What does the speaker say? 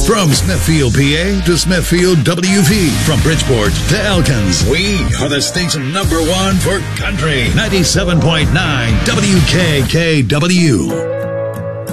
From Smithfield, PA to Smithfield, WV. From Bridgeport to Elkins. We are the state's #1 for country. 97.9 WKKW.